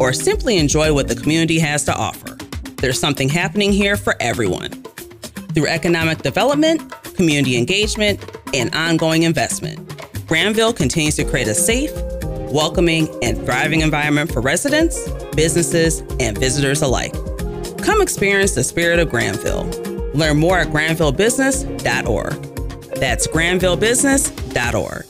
or simply enjoy what the community has to offer. There's something happening here for everyone. Through economic development, community engagement, and ongoing investment, Granville continues to create a safe, welcoming, and thriving environment for residents, businesses, and visitors alike. Come experience the spirit of Granville. Learn more at granvillebusiness.org. That's granvillebusiness.org.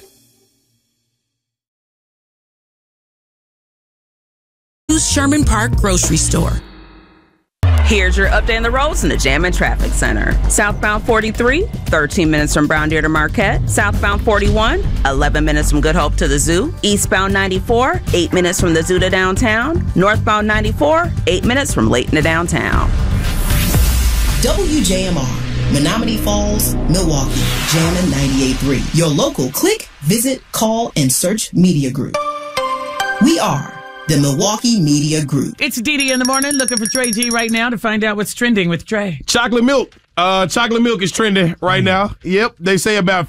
Sherman Park Grocery Store. Here's your update on the roads in the Jam and Traffic Center. Southbound 43, 13 minutes from Brown Deer to Marquette. Southbound 41, 11 minutes from Good Hope to the Zoo. Eastbound 94, 8 minutes from the Zoo to downtown. Northbound 94, 8 minutes from Layton to downtown. WJMR, Menominee Falls, Milwaukee, Jammin' 98.3. Your local click, visit, call, and search media group. We are the Milwaukee Media Group. It's Dee in the morning, looking for Trey G right now to find out what's trending with Trey. Chocolate milk. Chocolate milk is trending right now. Yep. They say about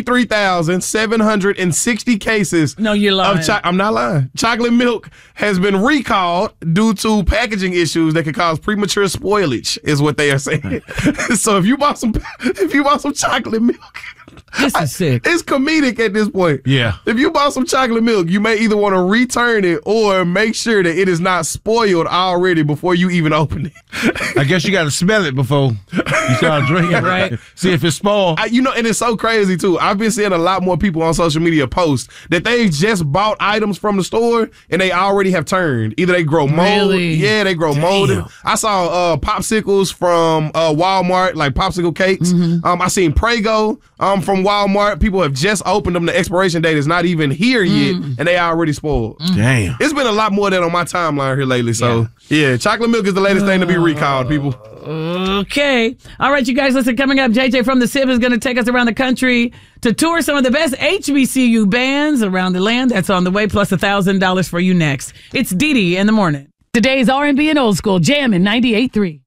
53,760 cases. No, you're lying. I'm not lying. Chocolate milk has been recalled due to packaging issues that could cause premature spoilage, is what they are saying. So if you bought some chocolate milk, this is sick. It's comedic at this point. Yeah. If you bought some chocolate milk, you may either want to return it or make sure that it is not spoiled already before you even open it. I guess you got to smell it before you start drinking, right? See if it's spoiled. And it's so crazy, too. I've been seeing a lot more people on social media post that they just bought items from the store and they already have turned. Either they grow mold. Really? Yeah, they grow molded. I saw popsicles from Walmart, like popsicle cakes. Mm-hmm. I seen Prego from Walmart. People have just opened them. The expiration date is not even here yet, and they already spoiled. Damn. It's been a lot more of that on my timeline here lately. So, yeah, chocolate milk is the latest thing to be recalled, people. Okay. All right, you guys, listen, coming up, JJ from the SIP is going to take us around the country to tour some of the best HBCU bands around the land. That's on the way, plus $1,000 for you next. It's Dee in the morning. Today's R&B and old school, Jammin' 98.3.